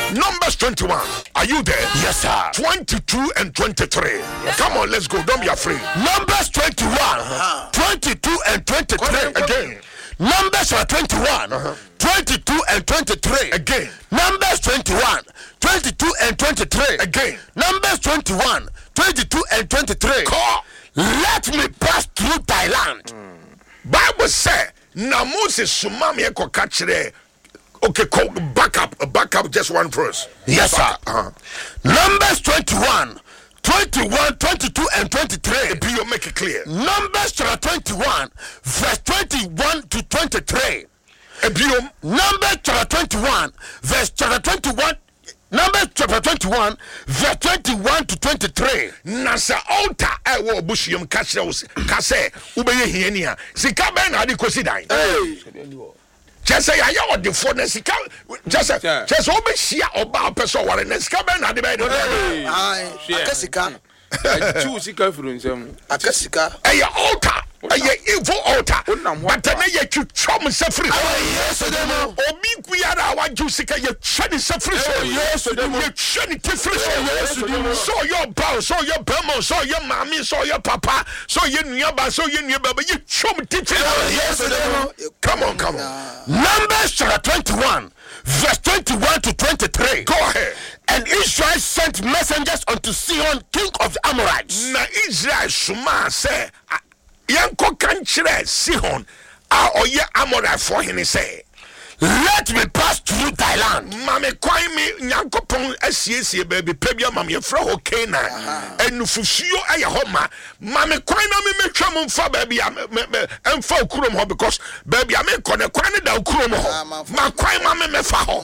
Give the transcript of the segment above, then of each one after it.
Numbers 21. Are you there? Yes, sir. 22 and 23. Yes, come on, let's go. Don't be afraid. Numbers 21, 22 and 23. Again. Numbers 21, 22 and 23. Again. Numbers 21, 22 and 23. Again. Numbers 21, 22 and 23. Call. Let me pass through thy land. Bible say, na Moses sumami eko kachire. Okay, back up just one verse. Yes, sir. Numbers 21, 21, 22 and 23. You make it clear. Numbers chapter 21, verse 21 to 23. Numbers chapter 21, verse chapter 21. Numbers chapter 21, verse 21 to 23. Nasa altar ewo bushiyum kase ubeye hienia. Sika ben adi kosi dai. Just say I am the phone. Just obe shia oba person ware na sika ben adi be do. Akasika. Choose sika from some. Akasika. Aya altar. Aya evil altar. But na ye twom safri. Yes, demo. Obi kuyara wa jusika ye twani safri. Yes, demo. Ye twani tifri. Yes, demo. So your bow, so your bemo, so your mommy, so your papa, so your nyaba, so your nyaba, ye twom tifri. Yes, demo. Come on. Numbers chapter 21, verse 21 to 23. Go ahead. And Israel sent messengers unto Sihon, king of the Amorites. Na Israel suma say, yanko kanchire Sihon, oye Amorite for him say, let me pass through thy land. Mame kwai me nyankopon asiesie baby pebia mame yefra ho Canaan enufusuo aye ho mame kwai na me metwa mo mfa baby emfa okurom ho because baby ame kone kwai ne da okurom ho ma kwai mame mefa ho.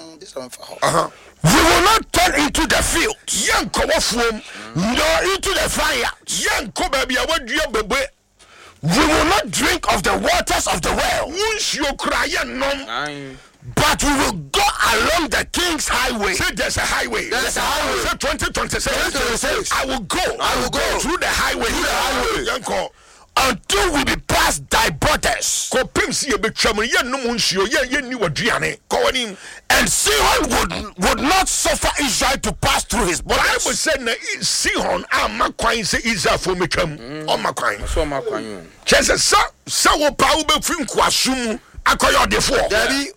We will not turn into the field, yanko wofuom nor into the fire. Yanko baby awadua bebe. We will not drink of the waters of the well, but we will go along the king's highway. Say there's a highway. There's a highway. Say 2026. I will go through the highway. Yanko. Until we be past thy borders. And Sihon would not suffer Israel to pass through his borders. Bible said Sihon say Israel for me come on my coin. Jesus sa wo pa wo be fin kwasum akoyo defo. Dabi.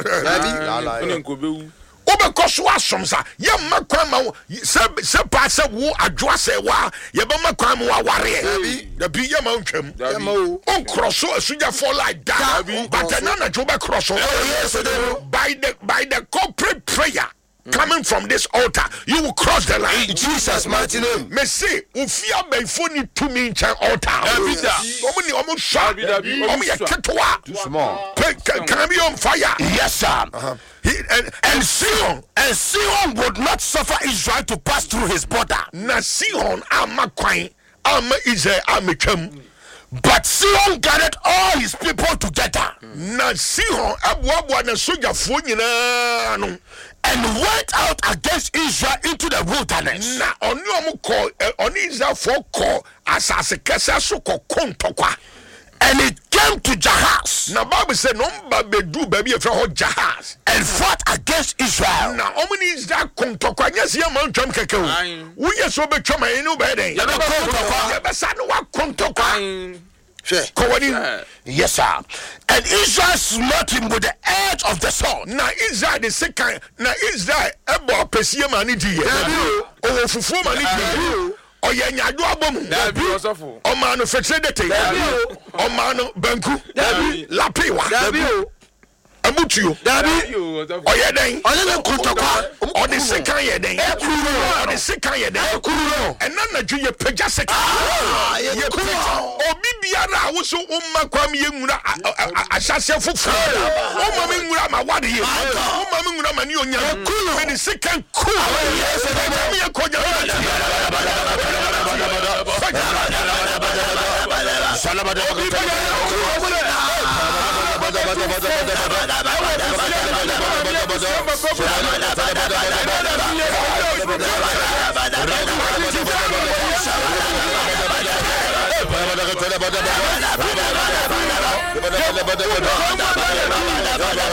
Obekoso asomsa ye makwan ma se pa se wo adwoa se wa ye be makwan ma ware dabi ye ma ntwam on crosso asuja for like that but na jo be crosso by the corporate prayer coming from this altar, you will cross the line. In Jesus' mighty name. Me say, ufia befoni to me in altar. Omni almost sharp. Omi ya ketwa. Too small. Can be on fire. Yes, sir. And Sihon would not suffer Israel to pass through his border. Na Sihon ama kwai ama Israel ama twam. But Sihon gathered all his people together. Na Sihon abuabua na soja fo nyina no. And went out against Israel into the wilderness. Na oni omu ko oni Israel for ko asase kesa so ko kontokwa. And it came to Jahaz. Na Bible said no bedu baby e ho Jahaz and fought against Israel. Na omuni Israel kontokwa nyase ya man twam keke o. Wo yeso be twam enu be den. Ya be kontokwa. Ya be sa no wa kontokwa. Yes, sir. And Israel smote him with the edge of the sword. Na Israel the second. Na Israel ebo pesie mani di ye. O fufu mani di. O ye nyado abom. O ma no fetredete. O ma no banku. Lapiwa. Amutuo. Oye den. Only kotokwa. O the second ye den. O the second ye den. And na ju ye peja second. Ye peja. Obi biara wo so umma kwam ye nwura ahyase fufu. Umma me nwura ma wade ye. Umma me nwura ma ni onya. Me the second cool. Yes, me ye konya.